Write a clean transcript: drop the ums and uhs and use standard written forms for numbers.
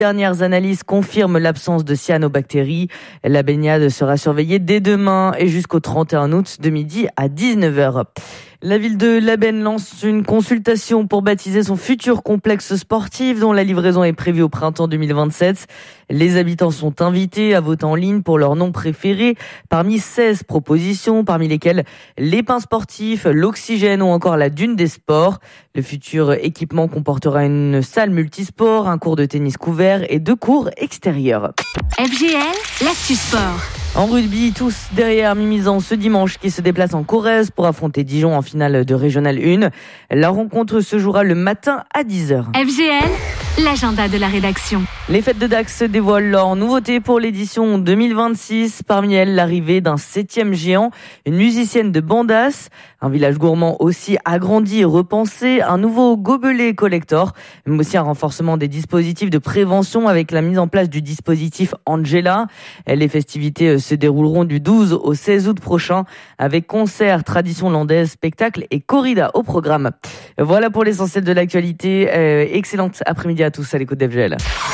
Dernières analyses confirment l'absence de cyanobactéries. La baignade sera surveillée dès demain et jusqu'au 31 août de midi à 19h. La ville de Labenne lance une consultation pour baptiser son futur complexe sportif dont la livraison est prévue au printemps 2027. Les habitants sont invités à voter en ligne pour leur nom préféré parmi 16 propositions, parmi lesquelles les pins sportifs, l'oxygène ou encore la dune des sports. Le futur équipement comportera une salle multisport, un court de tennis couvert et 2 cours extérieurs. FGL, l'actu sport. En rugby, tous derrière Mimizan ce dimanche qui se déplace en Corrèze pour affronter Dijon en finale de Régional 1. La rencontre se jouera le matin à 10h. FGL, l'agenda de la rédaction. Les fêtes de Dax dévoilent leurs nouveautés pour l'édition 2026. Parmi elles, l'arrivée d'un 7e géant, une musicienne de Bandas, un village gourmand aussi agrandi et repensé, un nouveau gobelet collector, mais aussi un renforcement des dispositifs de prévention avec la mise en place du dispositif Angela. Les festivités se dérouleront du 12 au 16 août prochain avec concerts, traditions landaises, spectacles et corrida au programme. Voilà pour l'essentiel de l'actualité. Excellente après-midi à tous à l'écoute d'FGL.